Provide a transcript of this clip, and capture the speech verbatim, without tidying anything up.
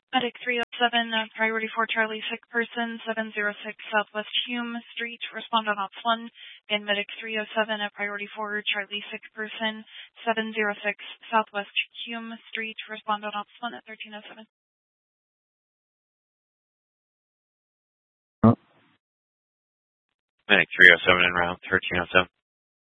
Medic three oh seven, uh, priority for Charlie, sick person, seven oh six Southwest Hume Street, respond on ops one. Again, Medic three oh seven, uh, priority for Charlie, sick person, seven oh six Southwest Hume Street, respond on ops one at thirteen oh seven. Medic three oh seven en route, thirteen oh seven.